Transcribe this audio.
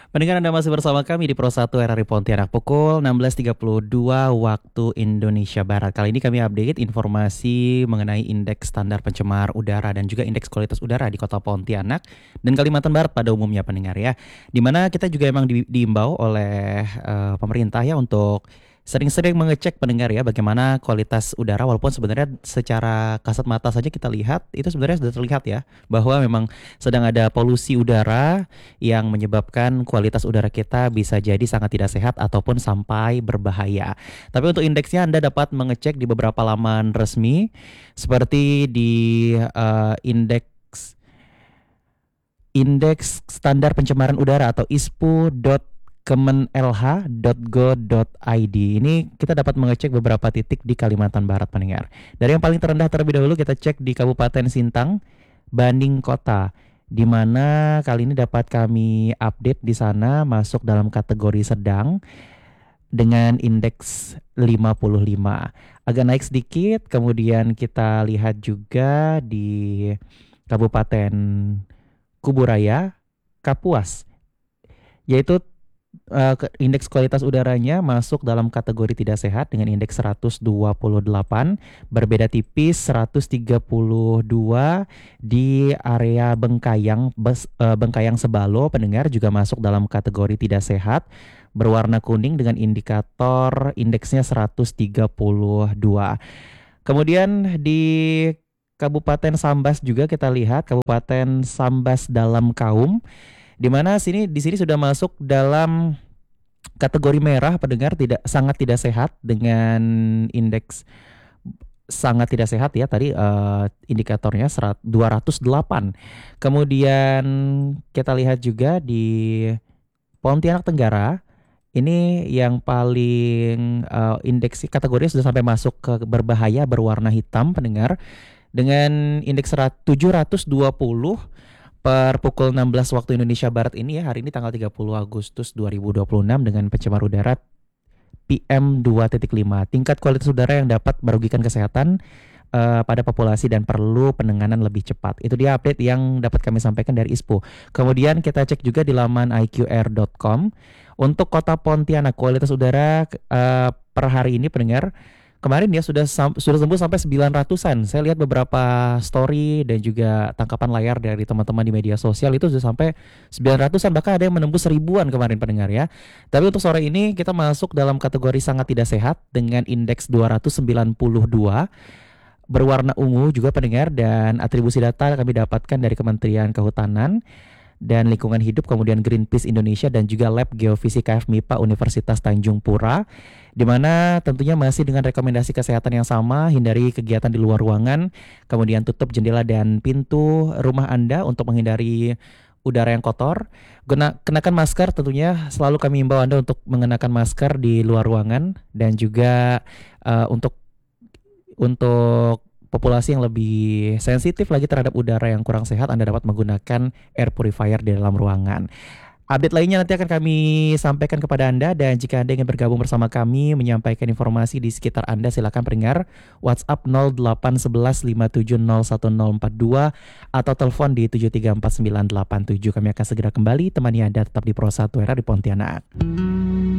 Pendengar Anda masih bersama kami di Pro 1 RRI Pontianak pukul 16.32 waktu Indonesia Barat. Kali ini kami update informasi mengenai indeks standar pencemar udara dan juga indeks kualitas udara di Kota Pontianak dan Kalimantan Barat pada umumnya pendengar ya. Di mana kita juga emang diimbau oleh pemerintah ya untuk sering-sering mengecek pendengar ya bagaimana kualitas udara, walaupun sebenarnya secara kasat mata saja kita lihat itu sebenarnya sudah terlihat ya bahwa memang sedang ada polusi udara yang menyebabkan kualitas udara kita bisa jadi sangat tidak sehat ataupun sampai berbahaya. Tapi untuk indeksnya Anda dapat mengecek di beberapa laman resmi seperti di indeks indeks standar pencemaran udara atau ispu.kemenlh.go.id. Ini kita dapat mengecek beberapa titik di Kalimantan Barat pendengar. Dari yang paling terendah terlebih dahulu kita cek di Kabupaten Sintang, Banding Kota, di mana kali ini dapat kami update di sana masuk dalam kategori sedang dengan indeks 55. Agak naik sedikit, kemudian kita lihat juga di Kabupaten Kuburaya, Kapuas, yaitu indeks kualitas udaranya masuk dalam kategori tidak sehat dengan indeks 128, berbeda tipis 132 di area Bengkayang Sebalo pendengar juga masuk dalam kategori tidak sehat, berwarna kuning dengan indikator indeksnya 132. Kemudian di Kabupaten Sambas juga kita lihat Kabupaten Sambas Dalam Kaum, di mana di sini sudah masuk dalam kategori merah pendengar, sangat tidak sehat dengan indeks sangat tidak sehat ya tadi, indikatornya 208. Kemudian kita lihat juga di Pontianak Tenggara, ini yang paling indeks kategorinya sudah sampai masuk ke berbahaya, berwarna hitam pendengar, dengan indeks 720 per pukul 16 waktu Indonesia Barat ini ya, hari ini tanggal 30 Agustus 2026 dengan pencemar udara PM2.5. Tingkat kualitas udara yang dapat merugikan kesehatan pada populasi dan perlu penanganan lebih cepat. Itu dia update yang dapat kami sampaikan dari ISPO. Kemudian kita cek juga di laman iqr.com. Untuk Kota Pontianak kualitas udara per hari ini pendengar, kemarin ya sudah sembuh sampai 900-an. Saya lihat beberapa story dan juga tangkapan layar dari teman-teman di media sosial itu sudah sampai 900-an, bahkan ada yang menembus 1000-an kemarin pendengar ya. Tapi untuk sore ini kita masuk dalam kategori sangat tidak sehat dengan indeks 292, berwarna ungu juga pendengar, dan atribusi data kami dapatkan dari Kementerian Kehutanan dan Lingkungan Hidup, kemudian Greenpeace Indonesia dan juga Lab Geofisika FMIPA Universitas Tanjung Pura, di mana tentunya masih dengan rekomendasi kesehatan yang sama, hindari kegiatan di luar ruangan, kemudian tutup jendela dan pintu rumah Anda untuk menghindari udara yang kotor. Kenakan masker, tentunya selalu kami imbau Anda untuk mengenakan masker di luar ruangan, dan juga untuk populasi yang lebih sensitif lagi terhadap udara yang kurang sehat, Anda dapat menggunakan air purifier di dalam ruangan. Update lainnya nanti akan kami sampaikan kepada Anda, dan jika Anda ingin bergabung bersama kami menyampaikan informasi di sekitar Anda, silakan pendengar WhatsApp 0811570142 atau telepon di 734987. Kami akan segera kembali temani Anda tetap di Pro 1 era di Pontianak.